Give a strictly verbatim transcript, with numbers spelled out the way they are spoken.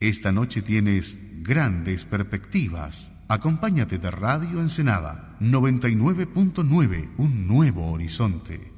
Esta noche tienes grandes perspectivas. Acompáñate de Radio Ensenada noventa y nueve punto nueve, un nuevo horizonte.